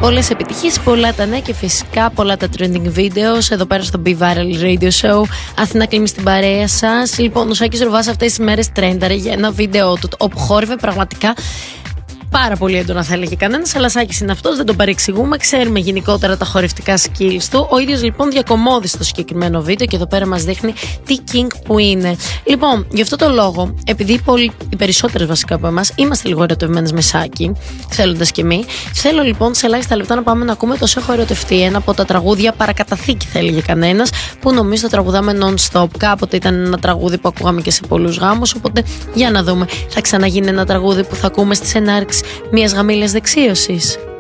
Πολλές επιτυχίες, πολλά τα νέα και φυσικά πολλά τα trending videos εδώ πέρα στο Be Viral Radio Show. Αθηνά Κλίμη στην παρέα σας. Λοιπόν, ο Σάκης Ρουβάς αυτές τις μέρες τρένταρε για ένα βίντεο του όπου χόρευε πραγματικά πάρα πολύ έντονα, θα έλεγε κανένας, αλλά Σάκης είναι αυτός, δεν τον παρεξηγούμε. Ξέρουμε γενικότερα τα χορευτικά skills του. Ο ίδιος λοιπόν διακομώδει στο συγκεκριμένο βίντεο και εδώ πέρα μας δείχνει τι king που είναι. Λοιπόν, γι' αυτό το λόγο, επειδή οι περισσότερες βασικά από εμάς είμαστε λίγο ερωτευμένες με Σάκη, θέλοντας και εμείς, θέλω λοιπόν σε ελάχιστα λεπτά να πάμε να ακούμε το «Σε έχω ερωτευτεί», ένα από τα τραγούδια παρακαταθήκη, θα έλεγε κανένας, που νομίζω το τραγουδάμε non-stop. Κάποτε ήταν ένα τραγούδι που ακούγαμε και σε πολλούς γάμους, οπότε για να δούμε, θα ξαναγίνει ένα τραγούδι που θα ακούμε στις ενάρξεις μιας γαμήλιας δεξίωσης.